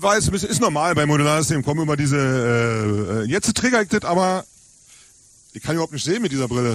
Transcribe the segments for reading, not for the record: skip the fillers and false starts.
war jetzt ein bisschen, ist normal bei Modularsystemen, kommen immer diese, jetzt trigger ich das, aber ich kann überhaupt nicht sehen mit dieser Brille.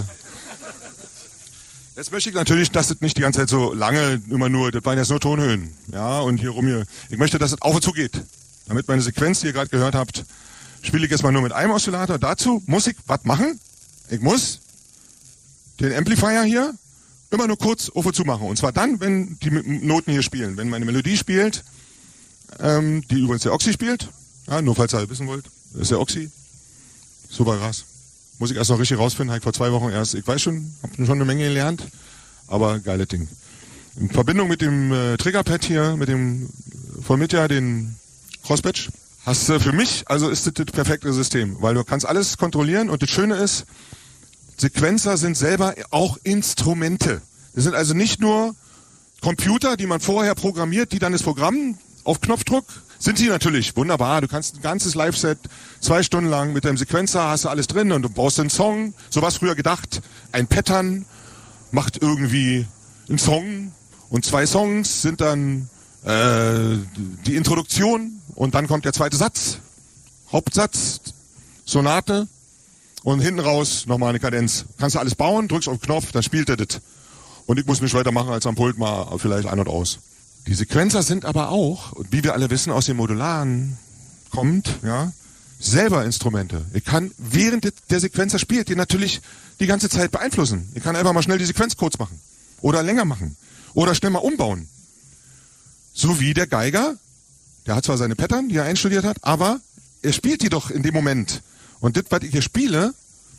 Jetzt möchte ich natürlich, dass das nicht die ganze Zeit so lange immer nur, das waren jetzt nur Tonhöhen, ja, und hier. Ich möchte, dass es auf und zu geht. Damit meine Sequenz, die ihr gerade gehört habt, spiele ich jetzt mal nur mit einem Oszillator. Dazu muss ich was machen. Ich muss den Amplifier hier immer nur kurz auf und zu machen. Und zwar dann, wenn die Noten hier spielen. Wenn meine Melodie spielt, die übrigens der Oxy spielt, ja, nur falls ihr wissen wollt, das ist der Oxy. Super krass. Muss ich erst noch richtig rausfinden, habe ich vor 2 Wochen erst, ich weiß schon, habe schon eine Menge gelernt, aber geiles Ding. In Verbindung mit dem Triggerpad hier, mit dem von Mitja, den Crossbatch, hast du für mich, also ist das perfekte System, weil du kannst alles kontrollieren und das Schöne ist, Sequenzer sind selber auch Instrumente. Das sind also nicht nur Computer, die man vorher programmiert, die dann das Programm auf Knopfdruck, sind sie natürlich, wunderbar, du kannst ein ganzes Live-Set 2 Stunden lang mit deinem Sequenzer, hast du alles drin und du brauchst einen Song, so was früher gedacht, ein Pattern macht irgendwie einen Song und 2 Songs sind dann die Introduktion und dann kommt der zweite Satz, Hauptsatz, Sonate und hinten raus nochmal eine Kadenz. Kannst du alles bauen, drückst auf den Knopf, dann spielt er das. Und ich muss nicht weitermachen als am Pult mal vielleicht ein und aus. Die Sequenzer sind aber auch, wie wir alle wissen, aus dem Modularen kommt, ja, selber Instrumente. Ich kann, während der Sequenzer spielt, die natürlich die ganze Zeit beeinflussen. Ich kann einfach mal schnell die Sequenz kurz machen. Oder länger machen. Oder schnell mal umbauen. So wie der Geiger, der hat zwar seine Pattern, die er einstudiert hat, aber er spielt die doch in dem Moment. Und das, was ich hier spiele,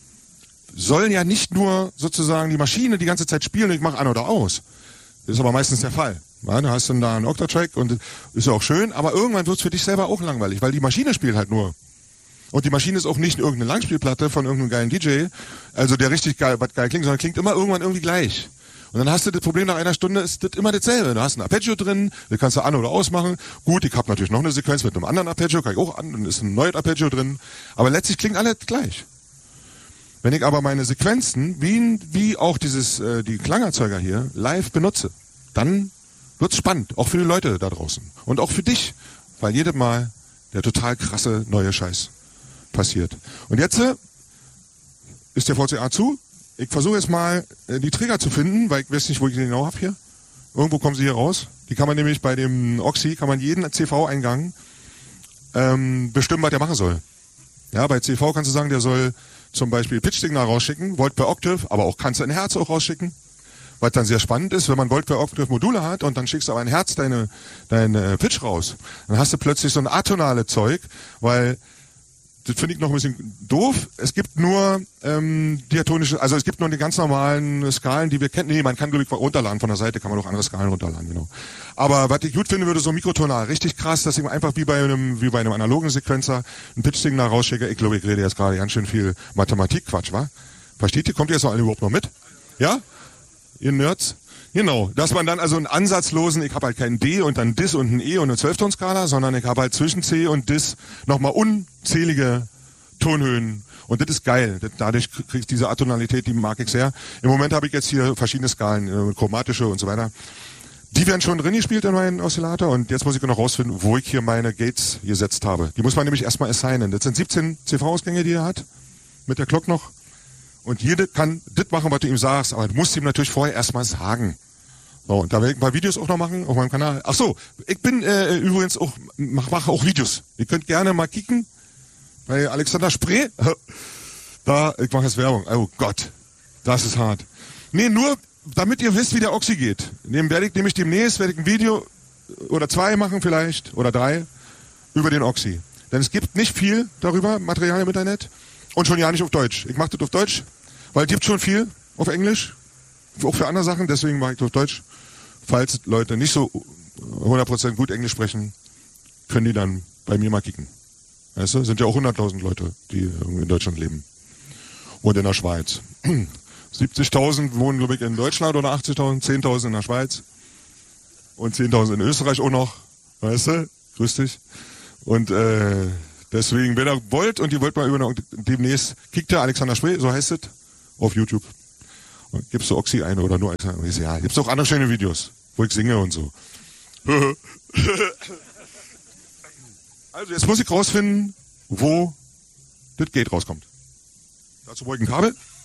sollen ja nicht nur sozusagen die Maschine die ganze Zeit spielen und ich mache an oder aus. Das ist aber meistens der Fall. Ja, du hast dann da einen Octatrack und ist ja auch schön, aber irgendwann wird es für dich selber auch langweilig, weil die Maschine spielt halt nur. Und die Maschine ist auch nicht irgendeine Langspielplatte von irgendeinem geilen DJ, also der richtig geil klingt, sondern klingt immer irgendwann irgendwie gleich. Und dann hast du das Problem, nach einer Stunde ist das immer dasselbe. Du hast ein Arpeggio drin, das kannst du an- oder ausmachen. Gut, ich habe natürlich noch eine Sequenz mit einem anderen Arpeggio, kann ich auch an, dann ist ein neues Arpeggio drin. Aber letztlich klingt alles gleich. Wenn ich aber meine Sequenzen, wie auch die Klangerzeuger hier, live benutze, dann wird's spannend, auch für die Leute da draußen. Und auch für dich, weil jedes Mal der total krasse neue Scheiß passiert. Und jetzt ist der VCA zu. Ich versuche jetzt mal die Trigger zu finden, weil ich weiß nicht, wo ich die genau habe hier. Irgendwo kommen sie hier raus. Die kann man nämlich bei dem Oxy, kann man jeden CV-Eingang bestimmen, was der machen soll. Ja, bei CV kannst du sagen, der soll zum Beispiel Pitch-Signal rausschicken, Volt per Octave, aber auch kannst du ein Herz auch rausschicken. Was dann sehr spannend ist, wenn man Volt per Octave Module hat und dann schickst du aber ein Herz deine Pitch raus, dann hast du plötzlich so ein atonale Zeug, weil das finde ich noch ein bisschen doof. Es gibt nur diatonische, also es gibt nur die ganz normalen Skalen, die wir kennen. Nee, man kann glaube ich runterladen von der Seite, kann man auch andere Skalen runterladen, genau. Aber was ich gut finde, würde so mikrotonal, richtig krass, dass ich einfach wie bei einem analogen Sequenzer ein Pitch-Signal rausschicke. Ich glaube, ich rede jetzt gerade ganz schön viel Mathematikquatsch, wa? Versteht ihr? Kommt ihr jetzt noch alle überhaupt noch mit? Ja? Ihr Nerds? Genau, dass man dann also einen ansatzlosen, ich habe halt keinen D und dann Dis und ein E und eine 12-Ton-Skala, sondern ich habe halt zwischen C und Dis nochmal unzählige Tonhöhen. Und das ist geil. Dadurch kriegst du diese Atonalität, die mag ich sehr. Im Moment habe ich jetzt hier verschiedene Skalen, chromatische und so weiter. Die werden schon drin gespielt in meinem Oszillator und jetzt muss ich noch rausfinden, wo ich hier meine Gates gesetzt habe. Die muss man nämlich erstmal assignen. Das sind 17 CV-Ausgänge, die er hat, mit der Glock noch. Und jede kann das machen, was du ihm sagst, aber du musst ihm natürlich vorher erstmal sagen. So, und da werde ich ein paar Videos auch noch machen auf meinem Kanal. Ach so, ich bin übrigens auch, mache auch Videos. Ihr könnt gerne mal kicken bei Alexander Spree. Da, ich mache jetzt Werbung. Oh Gott, das ist hart. Nee, nur damit ihr wisst, wie der Oxy geht. Werde ich demnächst ein Video oder 2 machen vielleicht, oder 3, über den Oxy. Denn es gibt nicht viel darüber, Material im Internet. Und schon ja nicht auf Deutsch. Ich mache das auf Deutsch, weil es gibt schon viel auf Englisch, auch für andere Sachen, deswegen mache ich das auf Deutsch. Falls Leute nicht so 100% gut Englisch sprechen, können die dann bei mir mal kicken. Weißt du, sind ja auch 100.000 Leute, die in Deutschland leben. Und in der Schweiz. 70.000 wohnen, glaube ich, in Deutschland oder 80.000, 10.000 in der Schweiz. Und 10.000 in Österreich auch noch. Weißt du? Grüß dich. Und deswegen, wenn ihr wollt und ihr wollt mal demnächst, kickt der Alexander Spree, so heißt es, auf YouTube. Und gibst du Oxy ein oder nur Alexander? Ja, gibt's auch andere schöne Videos, wo ich singe und so. Also jetzt muss ich rausfinden, wo das Gate rauskommt. Dazu brauche ich ein Kabel.